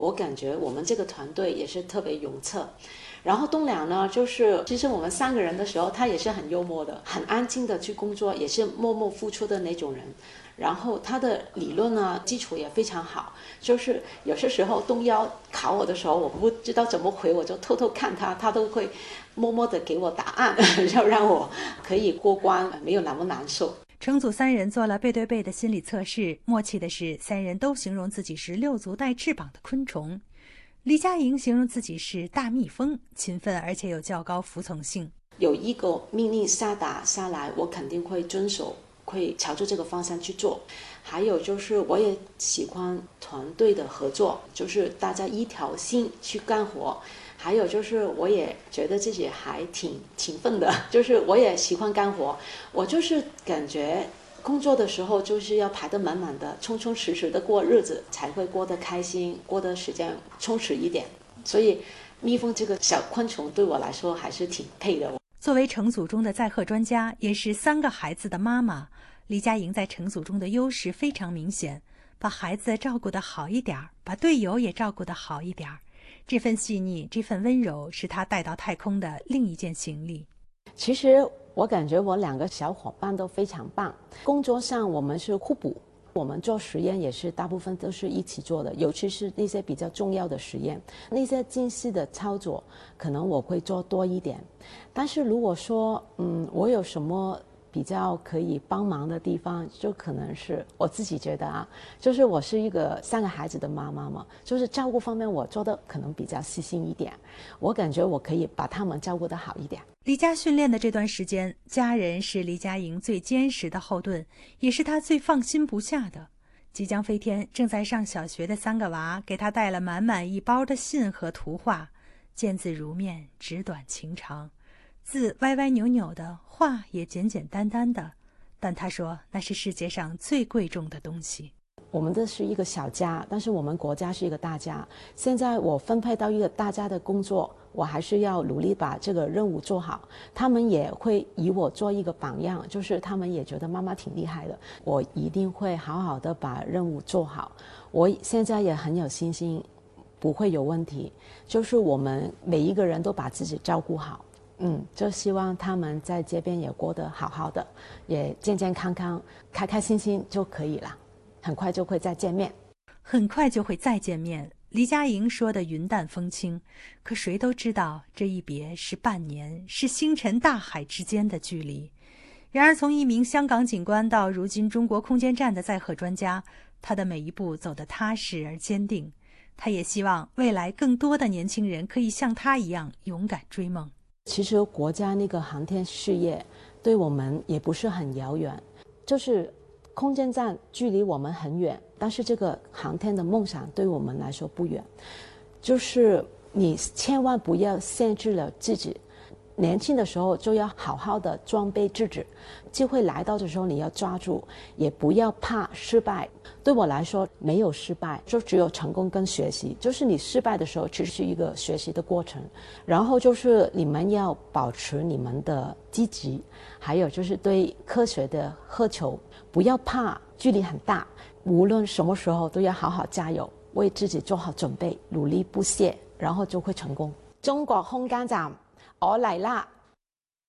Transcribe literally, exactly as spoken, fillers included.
我感觉我们这个团队也是特别融洽。然后栋梁呢，就是其实我们三个人的时候，他也是很幽默的，很安静的去工作，也是默默付出的那种人。然后他的理论呢基础也非常好，就是有些时候东幺考我的时候，我不知道怎么回，我就偷偷看他，他都会默默的给我答案，要让我可以过关，没有那么难受。 成组三人做了背对背的心理测试，默契的是三人都形容自己是六足带翅膀的昆虫。黎佳莹形容自己是大蜜蜂，勤奋而且有较高服从性。 有一个命令下达下来，我肯定会遵守，会朝着这个方向去做。还有就是我也喜欢团队的合作，就是大家一条心去干活。还有就是我也觉得自己还挺勤奋的，就是我也喜欢干活。我就是感觉工作的时候就是要排得满满的，充充实实的过日子，才会过得开心，过得时间充实一点。所以蜜蜂这个小昆虫对我来说还是挺配的。 作为成组中的载荷专家，也是三个孩子的妈妈，黎佳莹在成组中的优势非常明显，把孩子照顾得好一点，把队友也照顾得好一点。这份细腻，这份温柔，是她带到太空的另一件行李。 其实我感觉我两个小伙伴都非常棒，工作上我们是互补，我们做实验也是大部分都是一起做的，尤其是那些比较重要的实验，那些精细的操作可能我会做多一点。但是如果说嗯，我有什么比较可以帮忙的地方，就可能是我自己觉得啊，就是我是一个三个孩子的妈妈嘛，就是照顾方面我做的可能比较细心一点，我感觉我可以把他们照顾得好一点。 离家训练的这段时间，家人是黎佳莹最坚实的后盾，也是她最放心不下的。即将飞天，正在上小学的三个娃给她带了满满一包的信和图画，见字如面，纸短情长，字歪歪扭扭的，话也简简单单的，但她说那是世界上最贵重的东西。 我们这是一个小家，但是我们国家是一个大家。现在我分配到一个大家的工作，我还是要努力把这个任务做好。他们也会以我做一个榜样，就是他们也觉得妈妈挺厉害的，我一定会好好的把任务做好。我现在也很有信心，不会有问题。就是我们每一个人都把自己照顾好，嗯，就希望他们在这边也过得好好的，也健健康康、开开心心就可以了。很快就会再见面， 很快就会再见面。黎佳莹说的云淡风轻，可谁都知道这一别是半年，是星辰大海之间的距离。然而从一名香港警官到如今中国空间站的载荷专家，他的每一步走得踏实而坚定。他也希望未来更多的年轻人可以像他一样勇敢追梦。 其实国家那个航天事业对我们也不是很遥远，就是空间站距离我们很远，但是这个航天的梦想对我们来说不远。就是你千万不要限制了自己，年轻的时候就要好好的装备自己，机会来到的时候你要抓住，也不要怕失败。对我来说没有失败，就只有成功跟学习，就是你失败的时候其实是一个学习的过程。然后就是你们要保持你们的积极，还有就是对科学的渴求，不要怕距離很大，無論什麼時候都要好好加油，為自己做好準備，努力不懈，然後就會成功。中國空間站，我嚟啦！